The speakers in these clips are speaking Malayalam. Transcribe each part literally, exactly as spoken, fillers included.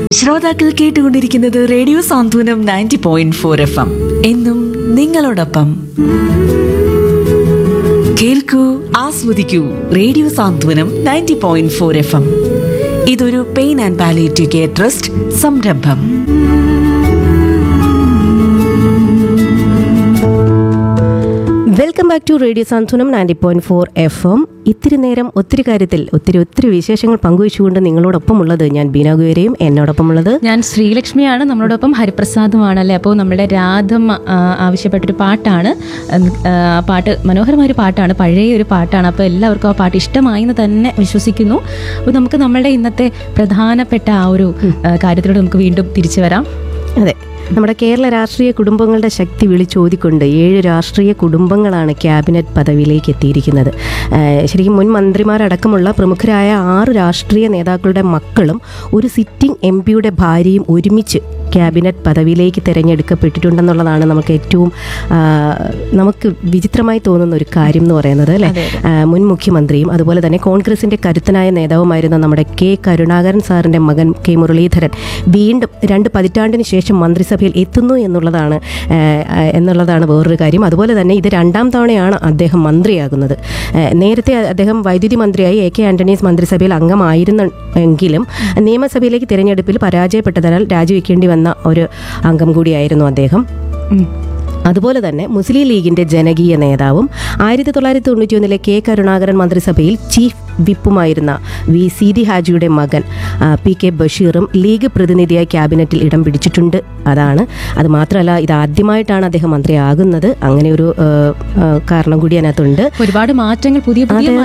ശ്രോതാക്കൾ കേട്ടുകൊണ്ടിരിക്കുന്നത് റേഡിയോ സാന്ത്വനം ninety point four F M. എന്നും നിങ്ങളോടൊപ്പം. കേൾക്കൂ, ആസ്വദിക്കൂ. റേഡിയോ സാന്ത്വനം ninety point four F M. ഇതൊരു pain and palliative care trust സംരംഭം. Welcome back to radio Santhwanam ninety point four F M. ഇത്തിരി നേരം ഒത്തിരി കാര്യത്തിൽ ഒത്തിരി ഒത്തിരി വിശേഷങ്ങൾ പങ്കുവെച്ചുകൊണ്ട് നിങ്ങളോടൊപ്പമുള്ളത് ഞാൻ ബീന ഗുവേരയും എന്നോടൊപ്പമുള്ളത് ഞാൻ ശ്രീലക്ഷ്മിയാണ്. നമ്മളോടൊപ്പം ഹരിപ്രസാദുമാണല്ലേ. അപ്പോൾ നമ്മുടെ രാധം ആ, ആവശ്യപ്പെട്ടൊരു പാട്ടാണ്. ആ പാട്ട് മനോഹരമായൊരു പാട്ടാണ്, പഴയ ഒരു പാട്ടാണ്. അപ്പോൾ എല്ലാവർക്കും ആ പാട്ട് ഇഷ്ടമായി എന്ന് തന്നെ വിശ്വസിക്കുന്നു. അപ്പോൾ നമുക്ക് നമ്മളുടെ ഇന്നത്തെ പ്രധാനപ്പെട്ട ആ ഒരു ആ, കാര്യത്തിലൂടെ നമുക്ക് വീണ്ടും തിരിച്ചു വരാം. അതെ, നമ്മുടെ കേരള രാഷ്ട്രീയ കുടുംബങ്ങളുടെ ശക്തി വിളിച്ചോതിക്കൊണ്ട് ഏഴ് രാഷ്ട്രീയ കുടുംബങ്ങളാണ് ക്യാബിനറ്റ് പദവിയിലേക്ക് എത്തിയിരിക്കുന്നത്. ശരിക്കും മുൻ മന്ത്രിമാരടക്കമുള്ള പ്രമുഖരായ ആറ് രാഷ്ട്രീയ നേതാക്കളുടെ മക്കളും ഒരു സിറ്റിംഗ് എം പിയുടെ ഭാര്യയും ഒരുമിച്ച് ക്യാബിനറ്റ് പദവിയിലേക്ക് തിരഞ്ഞെടുക്കപ്പെട്ടിട്ടുണ്ടെന്നുള്ളതാണ് നമുക്ക് ഏറ്റവും നമുക്ക് വിചിത്രമായി തോന്നുന്ന ഒരു കാര്യം എന്ന് പറയുന്നത് അല്ലേ. മുൻ മുഖ്യമന്ത്രിയും അതുപോലെ തന്നെ കോൺഗ്രസിൻ്റെ കരുത്തനായ നേതാവുമായിരുന്ന നമ്മുടെ കെ കരുണാകരൻ സാറിൻ്റെ മകൻ കെ മുരളീധരൻ വീണ്ടും രണ്ട് പതിറ്റാണ്ടിന് ശേഷം മന്ത്രിസഭയിൽ എത്തുന്നു എന്നുള്ളതാണ് എന്നുള്ളതാണ് വേറൊരു കാര്യം. അതുപോലെ തന്നെ ഇത് രണ്ടാം തവണയാണ് അദ്ദേഹം മന്ത്രിയാകുന്നത്. നേരത്തെ അദ്ദേഹം വൈദ്യുതി മന്ത്രിയായി എ കെ ആന്റണീസ് മന്ത്രിസഭയിൽ അംഗമായിരുന്നെങ്കിലും നിയമസഭയിലേക്ക് തിരഞ്ഞെടുപ്പിൽ പരാജയപ്പെട്ടതിനാൽ രാജിവെക്കേണ്ടി വന്ന ഒരു അംഗം കൂടിയായിരുന്നു അദ്ദേഹം. അതുപോലെ തന്നെ മുസ്ലിം ലീഗിൻ്റെ ജനകീയ നേതാവും ആയിരത്തി തൊള്ളായിരത്തി തൊണ്ണൂറ്റി ഒന്നിലെ കെ കരുണാകരൻ മന്ത്രിസഭയിൽ ചീഫ് വിപ്പുമായിരുന്ന വി സീതി ഹാജിയുടെ മകൻ പി കെ ബഷീറും ലീഗ് പ്രതിനിധിയായി ക്യാബിനറ്റിൽ ഇടം പിടിച്ചിട്ടുണ്ട്. അതാണ് അത് മാത്രമല്ല, ഇതാദ്യമായിട്ടാണ് അദ്ദേഹം മന്ത്രിയാകുന്നത്. അങ്ങനെ ഒരു കാരണം കൂടി അതിനകത്തുണ്ട്. ഒരുപാട് മാറ്റങ്ങൾ, പുതിയ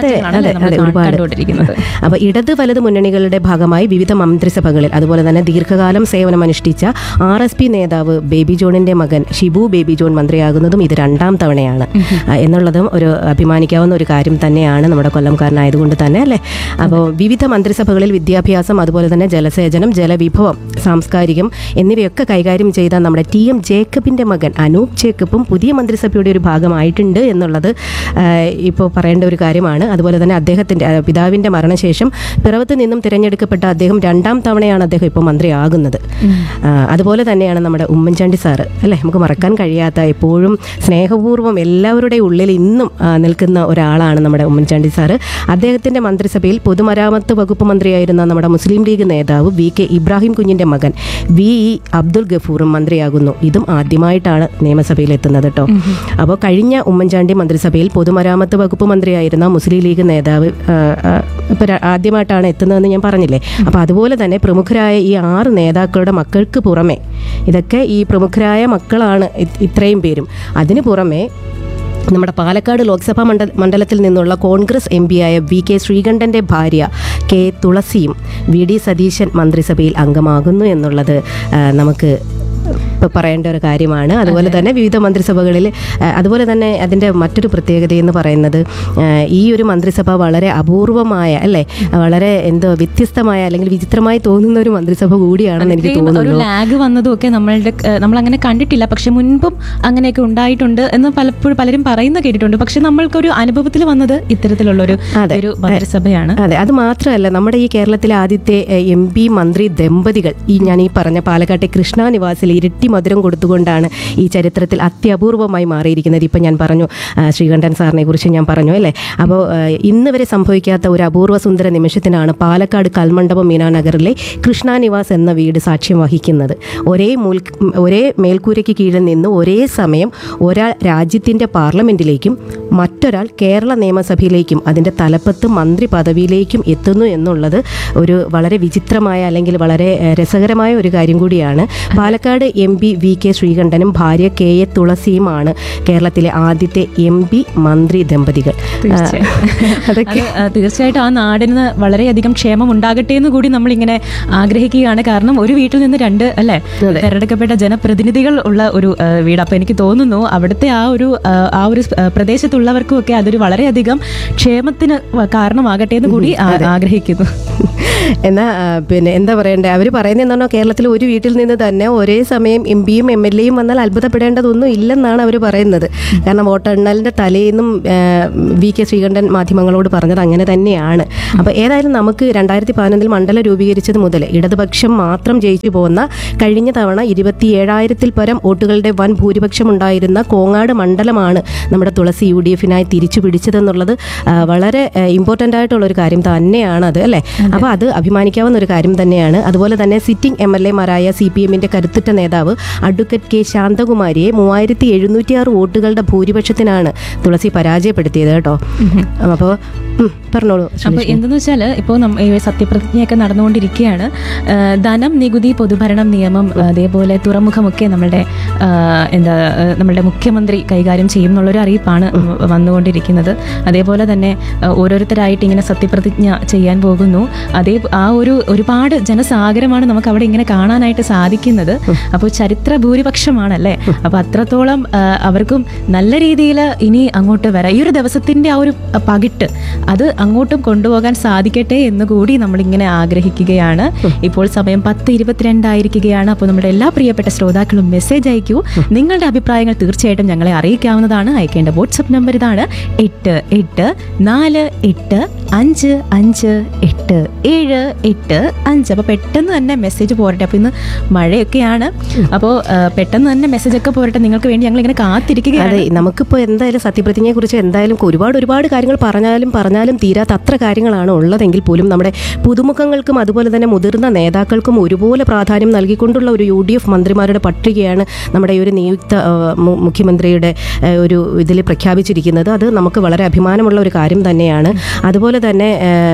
പുതിയ അപ്പോൾ ഇടത് വലത് മുന്നണികളുടെ ഭാഗമായി വിവിധ മന്ത്രിസഭകളിൽ അതുപോലെ തന്നെ ദീർഘകാലം സേവനമനുഷ്ഠിച്ച ആർ എസ് പി നേതാവ് ബേബി ജോണിന്റെ മകൻ ഷിബു ബേബി ജോൺ മന്ത്രിയാകുന്നതും ഇത് രണ്ടാം തവണയാണ് എന്നുള്ളതും ഒരു അഭിമാനിക്കാവുന്ന ഒരു കാര്യം തന്നെയാണ് നമ്മുടെ കൊല്ലംകാരനായതുകൊണ്ട് തന്നെ അല്ലേ. അപ്പോൾ വിവിധ മന്ത്രിസഭകളിൽ വിദ്യാഭ്യാസം അതുപോലെ തന്നെ ജലസേചനം, ജലവിഭവം, സാംസ്കാരികം എന്നിവയൊക്കെ കൈകാര്യം ചെയ്ത നമ്മുടെ ടി എം ജേക്കബിൻ്റെ മകൻ അനൂപ് ജേക്കബും പുതിയ മന്ത്രിസഭയുടെ ഒരു ഭാഗമായിട്ടുണ്ട് എന്നുള്ളത് ഇപ്പോൾ പറയേണ്ട ഒരു കാര്യമാണ്. അതുപോലെ തന്നെ അദ്ദേഹത്തിൻ്റെ പിതാവിൻ്റെ മരണശേഷം പിറവത്ത് നിന്നും തിരഞ്ഞെടുക്കപ്പെട്ട അദ്ദേഹം രണ്ടാം തവണയാണ് അദ്ദേഹം ഇപ്പോൾ മന്ത്രിയാകുന്നത്. അതുപോലെ തന്നെയാണ് നമ്മുടെ ഉമ്മൻചാണ്ടി സാറ് അല്ലേ. നമുക്ക് മറക്കാൻ കഴിയാത്ത, എപ്പോഴും സ്നേഹപൂർവ്വം എല്ലാവരുടെ ഉള്ളിൽ ഇന്നും നിൽക്കുന്ന ഒരാളാണ് നമ്മുടെ ഉമ്മൻചാണ്ടി സാറ്. അദ്ദേഹത്തിൻ്റെ മന്ത്രിസഭയിൽ പൊതുമരാമത്ത് വകുപ്പ് മന്ത്രിയായിരുന്ന നമ്മുടെ മുസ്ലിം ലീഗ് നേതാവ് വി കെ ഇബ്രാഹിം കുഞ്ഞിൻ്റെ മകൻ വി ഇ അബ്ദുൽ ഗഫൂറും മന്ത്രിയാകുന്നു. ഇതും ആദ്യമായിട്ടാണ് നിയമസഭയിൽ എത്തുന്നത് കേട്ടോ. അപ്പോൾ കഴിഞ്ഞ ഉമ്മൻചാണ്ടി മന്ത്രിസഭയിൽ പൊതുമരാമത്ത് വകുപ്പ് മന്ത്രിയായിരുന്ന മുസ്ലിം ലീഗ് നേതാവ് ഇപ്പോൾ ആദ്യമായിട്ടാണ് എത്തുന്നതെന്ന് ഞാൻ പറഞ്ഞില്ലേ. അപ്പോൾ അതുപോലെ തന്നെ പ്രമുഖരായ ഈ ആറ് നേതാക്കളുടെ മക്കൾക്ക് പുറമെ, ഇതൊക്കെ ഈ പ്രമുഖരായ മക്കളാണ് ഇത്രയും പേരും. അതിനു പുറമെ നമ്മുടെ പാലക്കാട് ലോക്സഭാ മണ്ഡല മണ്ഡലത്തിൽ നിന്നുള്ള കോൺഗ്രസ് എം പിയായ വി കെ ശ്രീകണ്ഠൻ്റെ ഭാര്യ കെ തുളസിയും വി ഡി സതീശൻ മന്ത്രിസഭയിൽ അംഗമാകുന്നു എന്നുള്ളത് നമുക്ക് ഇപ്പോൾ പറയേണ്ട ഒരു കാര്യമാണ്. അതുപോലെ തന്നെ വിവിധ മന്ത്രിസഭകളിൽ അതുപോലെ തന്നെ അതിൻ്റെ മറ്റൊരു പ്രത്യേകത എന്ന് പറയുന്നത് ഈ ഒരു മന്ത്രിസഭ വളരെ അപൂർവമായ അല്ലേ, വളരെ എന്തോ വ്യത്യസ്തമായ അല്ലെങ്കിൽ വിചിത്രമായി തോന്നുന്ന ഒരു മന്ത്രിസഭ കൂടിയാണെന്ന് എനിക്ക് തോന്നുന്നു. ലാഗ് വന്നതും ഒക്കെ നമ്മളുടെ നമ്മൾ അങ്ങനെ കണ്ടിട്ടില്ല, പക്ഷെ മുൻപും അങ്ങനെയൊക്കെ ഉണ്ടായിട്ടുണ്ട് എന്ന് പലപ്പോഴും പലരും പറയുന്ന കേട്ടിട്ടുണ്ട്. പക്ഷെ നമ്മൾക്കൊരു അനുഭവത്തിൽ വന്നത് ഇത്തരത്തിലുള്ളൊരു ഒരു മന്ത്രിസഭയാണ്. അതെ, അത് മാത്രമല്ല, നമ്മുടെ ഈ കേരളത്തിലെ ആദ്യത്തെ എം പി മന്ത്രി ദമ്പതികൾ ഈ ഞാൻ ഈ പറഞ്ഞ പാലക്കാട്ടെ കൃഷ്ണ നിവാസിൽ ഇരട്ടി മധുരം കൊടുത്തുകൊണ്ടാണ് ഈ ചരിത്രത്തിൽ അത്യപൂർവമായി മാറിയിരിക്കുന്നത്. ഇപ്പം ഞാൻ പറഞ്ഞു, ശ്രീകണ്ഠൻ സാറിനെ കുറിച്ച് ഞാൻ പറഞ്ഞു അല്ലേ. അപ്പോൾ ഇന്ന് വരെ സംഭവിക്കാത്ത ഒരു അപൂർവ സുന്ദര നിമിഷത്തിനാണ് പാലക്കാട് കൽമണ്ഡപം മീനാനഗറിലെ കൃഷ്ണ നിവാസ് എന്ന വീട് സാക്ഷ്യം വഹിക്കുന്നത്. ഒരേ മൂൽ ഒരേ മേൽക്കൂരയ്ക്ക് കീഴിൽ നിന്ന് ഒരേ സമയം ഒരാൾ രാജ്യത്തിൻ്റെ പാർലമെൻറ്റിലേക്കും മറ്റൊരാൾ കേരള നിയമസഭയിലേക്കും അതിൻ്റെ തലപ്പത്ത് മന്ത്രി പദവിയിലേക്കും എത്തുന്നു എന്നുള്ളത് ഒരു വളരെ വിചിത്രമായ അല്ലെങ്കിൽ വളരെ രസകരമായ ഒരു കാര്യം കൂടിയാണ്. Palakkad M P V K ശ്രീകണ്ഠനും ഭാര്യ കെ എ തുളസിയുമാണ് കേരളത്തിലെ ആദ്യത്തെ എം പി മന്ത്രി ദമ്പതികൾ. അതൊക്കെ തീർച്ചയായിട്ടും ആ നാടിന് വളരെയധികം ക്ഷേമം ഉണ്ടാകട്ടെ എന്ന് കൂടി നമ്മളിങ്ങനെ ആഗ്രഹിക്കുകയാണ്. കാരണം ഒരു വീട്ടിൽ നിന്ന് രണ്ട് അല്ലേ തെരഞ്ഞെടുക്കപ്പെട്ട ജനപ്രതിനിധികൾ ഉള്ള ഒരു വീട്. അപ്പോൾ എനിക്ക് തോന്നുന്നു അവിടുത്തെ ആ ഒരു ആ ഒരു പ്രദേശത്തുള്ളവർക്കും ഒക്കെ അതൊരു വളരെയധികം ക്ഷേമത്തിന് കാരണമാകട്ടെ എന്ന് കൂടി ആഗ്രഹിക്കുന്നു. എന്നാൽ പിന്നെ എന്താ പറയണ്ടേ, അവർ പറയുന്നത് എന്താണോ, കേരളത്തിൽ ഒരു വീട്ടിൽ നിന്ന് തന്നെ ഒരേ സമയം എം പിയും എം എൽ എയും വന്നാൽ അത്ഭുതപ്പെടേണ്ടതൊന്നും ഇല്ലെന്നാണ് അവർ പറയുന്നത്. കാരണം വോട്ടെണ്ണലിൻ്റെ തലേന്നും വി കെ ശ്രീകണ്ഠൻ മാധ്യമങ്ങളോട് പറഞ്ഞത് അങ്ങനെ തന്നെയാണ്. അപ്പോൾ ഏതായാലും നമുക്ക് രണ്ടായിരത്തി പതിനൊന്നിൽ മണ്ഡലം രൂപീകരിച്ചത് മുതൽ ഇടതുപക്ഷം മാത്രം ജയിച്ചു പോകുന്ന, കഴിഞ്ഞ തവണ ഇരുപത്തി ഏഴായിരത്തിൽ പരം വോട്ടുകളുടെ വൻ ഭൂരിപക്ഷം ഉണ്ടായിരുന്ന കോങ്ങാട് മണ്ഡലമാണ് നമ്മുടെ തുളസി യു ഡി എഫിനായി തിരിച്ചു പിടിച്ചതെന്നുള്ളത് വളരെ ഇമ്പോർട്ടൻ്റ് ആയിട്ടുള്ള ഒരു കാര്യം തന്നെയാണ് അത്, അല്ലേ? അപ്പോൾ അത് അഭിമാനിക്കാവുന്ന ഒരു കാര്യം തന്നെയാണ്. അതുപോലെ തന്നെ sitting M L എമാരായ C P എമ്മിൻ്റെ കരുത്തുറ്റ നേതാവ് അഡ്വക്കേറ്റ് കെ ശാന്തകുമാരിയെ മൂവായിരത്തി എഴുന്നൂറ്റി ആറ് വോട്ടുകളുടെ ഭൂരിപക്ഷത്തിനാണ് തുളസി പരാജയപ്പെടുത്തിയത് കേട്ടോ. അപ്പോൾ പറഞ്ഞോളൂ. അപ്പോൾ എന്തെന്ന് വെച്ചാൽ ഇപ്പോൾ സത്യപ്രതിജ്ഞയൊക്കെ നടന്നുകൊണ്ടിരിക്കുകയാണ്. ധനം, നികുതി, പൊതുഭരണം നിയമം, അതേപോലെ തുറമുഖമൊക്കെ നമ്മളുടെ എന്താ നമ്മളുടെ മുഖ്യമന്ത്രി കൈകാര്യം ചെയ്യും എന്നുള്ളൊരു അറിയിപ്പാണ് വന്നുകൊണ്ടിരിക്കുന്നത്. അതേപോലെ തന്നെ ഓരോരുത്തരായിട്ട് ഇങ്ങനെ സത്യപ്രതിജ്ഞ ചെയ്യാൻ പോകുന്നു. അതേ ആ ഒരു ഒരുപാട് ജനസാഗരമാണ് നമുക്ക് അവിടെ ഇങ്ങനെ കാണാനായിട്ട് സാധിക്കുന്നത്. അപ്പോൾ ചരിത്ര ഭൂരിപക്ഷമാണല്ലേ. അപ്പോൾ അത്രത്തോളം അവർക്കും നല്ല രീതിയിൽ ഇനി അങ്ങോട്ട് വരാം. ഈ ഒരു ദിവസത്തിൻ്റെ ആ ഒരു പകിട്ട് അത് അങ്ങോട്ടും കൊണ്ടുപോകാൻ സാധിക്കട്ടെ എന്ന് കൂടി നമ്മളിങ്ങനെ ആഗ്രഹിക്കുകയാണ്. ഇപ്പോൾ സമയം പത്ത് ഇരുപത്തിരണ്ടായിരിക്കുകയാണ്. അപ്പോൾ നമ്മുടെ എല്ലാ പ്രിയപ്പെട്ട ശ്രോതാക്കളും മെസ്സേജ് അയക്കൂ. നിങ്ങളുടെ അഭിപ്രായങ്ങൾ തീർച്ചയായിട്ടും ഞങ്ങളെ അറിയിക്കാവുന്നതാണ്. അയക്കേണ്ട വാട്സപ്പ് നമ്പർ ഇതാണ്: എട്ട് എട്ട് നാല് എട്ട് അഞ്ച് അഞ്ച് എട്ട് ഏഴ് എട്ട് അഞ്ച്. അപ്പോൾ പെട്ടെന്ന് തന്നെ മെസ്സേജ് പോരട്ടെ. അപ്പോൾ ഇന്ന് മഴയൊക്കെയാണ്. അപ്പോൾ പെട്ടെന്ന് തന്നെ മെസ്സേജ് ഒക്കെ പോരട്ടെ. നിങ്ങൾക്ക് വേണ്ടി ഞങ്ങൾ ഇങ്ങനെ കാത്തിരിക്കുകയാണ്. അതെ, നമുക്കിപ്പോൾ എന്തായാലും സത്യപ്രതിജ്ഞയെ കുറിച്ച് എന്തായാലും ഒരുപാട് ഒരുപാട് കാര്യങ്ങൾ പറഞ്ഞാലും പറഞ്ഞാലും തീരാത്ത അത്ര കാര്യങ്ങളാണ് ഉള്ളതെങ്കിൽ പോലും നമ്മുടെ പുതുമുഖങ്ങൾക്കും അതുപോലെ തന്നെ മുതിർന്ന നേതാക്കൾക്കും ഒരുപോലെ പ്രാധാന്യം നൽകിക്കൊണ്ടുള്ള ഒരു യു ഡി എഫ് മന്ത്രിമാരുടെ പട്ടികയാണ് നമ്മുടെ ഈ ഒരു നിയുക്ത മുഖ്യമന്ത്രിയുടെ ഒരു ഇതിൽ പ്രഖ്യാപിച്ചിരിക്കുന്നത്. അത് നമുക്ക് വളരെ അഭിമാനമുള്ള ഒരു കാര്യം തന്നെയാണ്. അതുപോലെ തന്നെ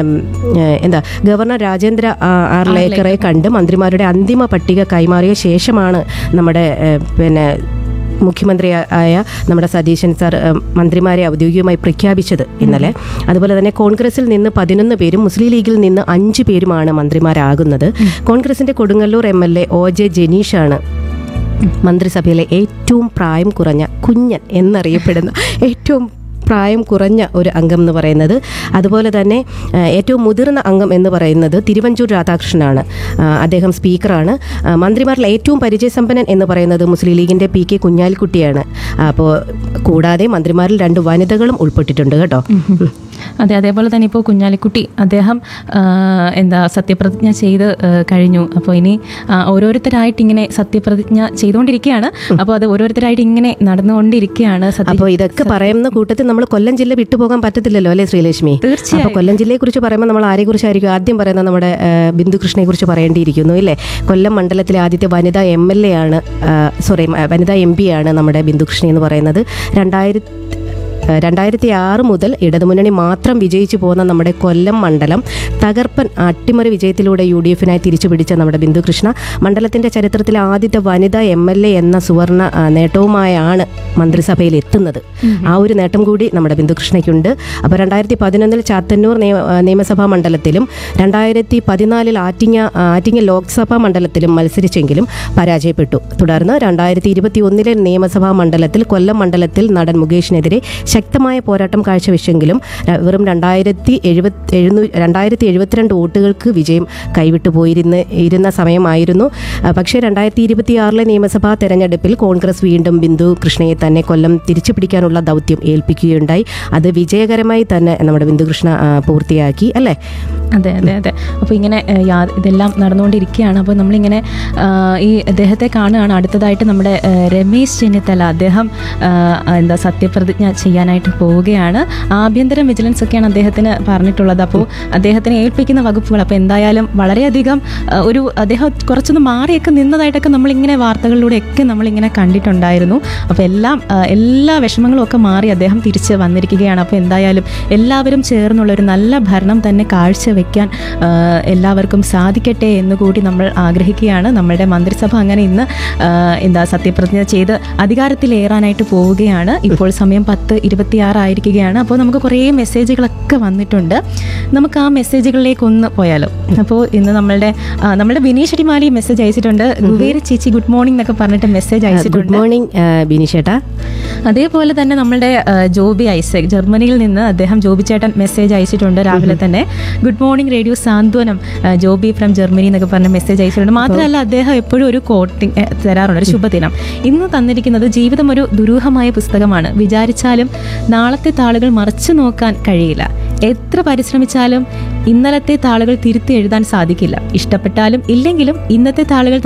എന്താ ഗവർണർ രാജേന്ദ്ര ആർലേക്കറെ കണ്ട് മന്ത്രിമാരുടെ അന്തിമ പട്ടിക കൈമാറിയ ശേഷമാണ് നമ്മുടെ പിന്നെ മുഖ്യമന്ത്രിയായ നമ്മുടെ സതീശൻ സാർ മന്ത്രിമാരെ ഔദ്യോഗികമായി പ്രഖ്യാപിച്ചത് ഇന്നലെ. അതുപോലെ തന്നെ കോൺഗ്രസിൽ നിന്ന് പതിനൊന്ന് പേരും മുസ്ലിം ലീഗിൽ നിന്ന് അഞ്ച് പേരുമാണ് മന്ത്രിമാരാകുന്നത്. കോൺഗ്രസിന്റെ Kodungallur M L A O J ജനീഷാണ് മന്ത്രിസഭയിലെ ഏറ്റവും പ്രായം കുറഞ്ഞ കുഞ്ഞൻ എന്നറിയപ്പെടുന്ന ഏറ്റവും പ്രായം കുറഞ്ഞ ഒരു അംഗം എന്ന് പറയുന്നത്. അതുപോലെ തന്നെ ഏറ്റവും മുതിർന്ന അംഗം എന്ന് പറയുന്നത് തിരുവഞ്ചൂർ രാധാകൃഷ്ണനാണ്. അദ്ദേഹം സ്പീക്കറാണ്. മന്ത്രിമാരിൽ ഏറ്റവും പരിചയസമ്പന്നൻ എന്ന് പറയുന്നത് മുസ്ലിം ലീഗിൻ്റെ പി കെ കുഞ്ഞാലിക്കുട്ടിയാണ്. അപ്പോൾ കൂടാതെ മന്ത്രിമാരിൽ രണ്ട് വനിതകളും ഉൾപ്പെട്ടിട്ടുണ്ട് കേട്ടോ. അതെ, അതേപോലെ തന്നെ ഇപ്പോൾ കുഞ്ഞാലിക്കുട്ടി അദ്ദേഹം എന്താ സത്യപ്രതിജ്ഞ ചെയ്ത് കഴിഞ്ഞു. അപ്പോൾ ഇനി ഓരോരുത്തരായിട്ട് ഇങ്ങനെ സത്യപ്രതിജ്ഞ ചെയ്തുകൊണ്ടിരിക്കുകയാണ്. അപ്പോൾ അത് ഓരോരുത്തരായിട്ട് ഇങ്ങനെ നടന്നുകൊണ്ടിരിക്കുകയാണ്. അപ്പോൾ ഇതൊക്കെ പറയുന്ന കൂട്ടത്തിൽ നമ്മൾ കൊല്ലം ജില്ല വിട്ടുപോകാൻ പറ്റത്തില്ലല്ലോ, അല്ലേ ശ്രീലക്ഷ്മി? തീർച്ചയായും. അപ്പോൾ കൊല്ലം ജില്ലയെ കുറിച്ച് പറയുമ്പോൾ നമ്മൾ ആരെ കുറിച്ചായിരിക്കും ആദ്യം പറയുന്നത്? നമ്മുടെ ബിന്ദുകൃഷ്ണയെ കുറിച്ച് പറയേണ്ടിയിരിക്കുന്നു, ഇല്ലേ? കൊല്ലം മണ്ഡലത്തിലെ ആദ്യത്തെ വനിതാ എം എൽ എ ആണ്, സോറി വനിതാ എം പി ആണ് നമ്മുടെ ബിന്ദുകൃഷ്ണ എന്ന് പറയുന്നത്. രണ്ടായിരത്തി രണ്ടായിരത്തി ആറ് മുതൽ ഇടതുമുന്നണി മാത്രം വിജയിച്ചു പോകുന്ന നമ്മുടെ കൊല്ലം മണ്ഡലം തകർപ്പൻ അട്ടിമറി വിജയത്തിലൂടെ യു ഡി എഫിനായി തിരിച്ചു പിടിച്ച നമ്മുടെ ബിന്ദുകൃഷ്ണ മണ്ഡലത്തിൻ്റെ ചരിത്രത്തിലെ ആദ്യത്തെ വനിതാ എം എൽ എ എന്ന സുവർണ നേട്ടവുമായാണ് മന്ത്രിസഭയിൽ എത്തുന്നത്. ആ ഒരു നേട്ടം കൂടി നമ്മുടെ ബിന്ദുകൃഷ്ണയ്ക്കുണ്ട്. അപ്പോൾ രണ്ടായിരത്തി പതിനൊന്നിൽ ചാത്തന്നൂർ നിയമസഭാ മണ്ഡലത്തിലും രണ്ടായിരത്തി പതിനാലിൽ ആറ്റിങ്ങ ആറ്റിങ്ങ ലോക്സഭാ മണ്ഡലത്തിലും മത്സരിച്ചെങ്കിലും പരാജയപ്പെട്ടു. തുടർന്ന് രണ്ടായിരത്തി ഇരുപത്തി ഒന്നിലെ നിയമസഭാ മണ്ഡലത്തിൽ കൊല്ലം മണ്ഡലത്തിൽ നടൻ മുകേഷിനെതിരെ ശക്തമായ പോരാട്ടം കാഴ്ചവെച്ചെങ്കിലും വെറും രണ്ടായിരത്തി എഴുപത്തി എഴുന്നൂ രണ്ടായിരത്തി എഴുപത്തിരണ്ട് വോട്ടുകൾക്ക് വിജയം കൈവിട്ടു പോയിരുന്ന ഇരുന്ന സമയമായിരുന്നു. പക്ഷേ രണ്ടായിരത്തി ഇരുപത്തി ആറിലെ നിയമസഭാ തെരഞ്ഞെടുപ്പിൽ കോൺഗ്രസ് വീണ്ടും ബിന്ദു കൃഷ്ണയെ തന്നെ കൊല്ലം തിരിച്ചു പിടിക്കാനുള്ള ദൗത്യം ഏൽപ്പിക്കുകയുണ്ടായി. അത് വിജയകരമായി തന്നെ നമ്മുടെ ബിന്ദുകൃഷ്ണ പൂർത്തിയാക്കി, അല്ലേ? അതെ അതെ അതെ അപ്പോൾ ഇങ്ങനെ ഇതെല്ലാം നടന്നുകൊണ്ടിരിക്കുകയാണ്. അപ്പോൾ നമ്മളിങ്ങനെ ഈ അദ്ദേഹത്തെ കാണുകയാണ്. അടുത്തതായിട്ട് നമ്മുടെ രമേശ് ചെന്നിത്തല അദ്ദേഹം എന്താ സത്യപ്രതിജ്ഞ ചെയ്യാനായിട്ട് പോവുകയാണ്. ആഭ്യന്തര വിജിലൻസ് ഒക്കെയാണ് അദ്ദേഹത്തിന് പറഞ്ഞിട്ടുള്ളത്. അപ്പോൾ അദ്ദേഹത്തിനെ ഏൽപ്പിക്കുന്ന വകുപ്പുകൾ അപ്പോൾ എന്തായാലും വളരെയധികം ഒരു അദ്ദേഹം കുറച്ചൊന്ന് മാറിയൊക്കെ നിന്നതായിട്ടൊക്കെ നമ്മളിങ്ങനെ വാർത്തകളിലൂടെയൊക്കെ നമ്മളിങ്ങനെ കണ്ടിട്ടുണ്ടായിരുന്നു. അപ്പോൾ എല്ലാം എല്ലാ വിഷമങ്ങളും ഒക്കെ മാറി അദ്ദേഹം തിരിച്ച് വന്നിരിക്കുകയാണ്. അപ്പോൾ എന്തായാലും എല്ലാവരും ചേർന്നുള്ള ഒരു നല്ല ഭരണം തന്നെ കാഴ്ചവെക്കാൻ എല്ലാവർക്കും സാധിക്കട്ടെ എന്നുകൂടി നമ്മൾ ആഗ്രഹിക്കുകയാണ്. നമ്മളുടെ മന്ത്രിസഭ അങ്ങനെ ഇന്ന് എന്താ സത്യപ്രതിജ്ഞ ചെയ്ത് അധികാരത്തിലേറാനായിട്ട് പോവുകയാണ്. ഇപ്പോൾ സമയം പത്ത് ഇരുപത്തിയാറായിരിക്കുകയാണ്. അപ്പോൾ നമുക്ക് കുറേ മെസ്സേജുകളൊക്കെ വന്നിട്ടുണ്ട്. നമുക്ക് ആ മെസ്സേജുകളിലേക്ക് ഒന്ന് പോയാലോ? അപ്പോൾ ഇന്ന് നമ്മളുടെ നമ്മളുടെ ബിനീഷ് അടിമാലി മെസ്സേജ് അയച്ചിട്ടുണ്ട്. ഗുവേര ചേച്ചി ഗുഡ് മോർണിംഗ് എന്നൊക്കെ പറഞ്ഞിട്ട് മെസ്സേജ് അയച്ചിട്ടുണ്ട്. ഗുഡ് മോർണിംഗ് ബിനീഷ് ചേട്ടാ. അതേപോലെ തന്നെ നമ്മളുടെ ജോബി ഐസക് ജർമ്മനിയിൽ നിന്ന് അദ്ദേഹം ജോബി ചേട്ടൻ മെസ്സേജ് അയച്ചിട്ടുണ്ട് രാവിലെ തന്നെ. ഗുഡ് മോർണിംഗ് മോർണിംഗ് റേഡിയോ സാന്ത്വനം ആ, ജോബി ഫ്രം ജർമ്മനി എന്നൊക്കെ പറഞ്ഞ മെസ്സേജ് അയച്ചിട്ടുണ്ട്. മാത്രമല്ല അദ്ദേഹം എപ്പോഴും ഒരു കോട്ടിങ് തരാറുണ്ട്, ഒരു ശുഭദിനം. ഇന്ന് തന്നിരിക്കുന്നത് ജീവിതം ഒരു ദുരൂഹമായ പുസ്തകമാണ്. വിചാരിച്ചാലും നാളത്തെ താളുകൾ മറച്ചു നോക്കാൻ കഴിയില്ല. എത്ര പരിശ്രമിച്ചാലും ഇന്നലത്തെ താളുകൾ തിരുത്തി എഴുതാൻ സാധിക്കില്ല. ഇഷ്ടപ്പെട്ടാലും ഇല്ലെങ്കിലും ഇന്നത്തെ താളുകൾ